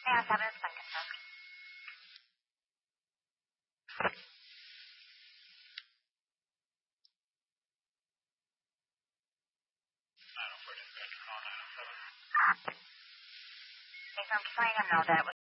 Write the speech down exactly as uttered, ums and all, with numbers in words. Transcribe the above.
Yeah, sabi ng pagkanta. Okay, so I'm just letting them know that it was